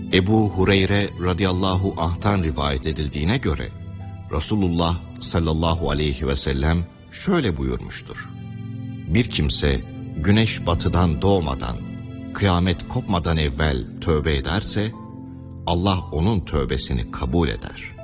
Ebu Hureyre radıyallahu anh'tan rivayet edildiğine göre Resulullah sallallahu aleyhi ve sellem şöyle buyurmuştur: Bir kimse güneş batıdan doğmadan, kıyamet kopmadan evvel tövbe ederse Allah onun tövbesini kabul eder.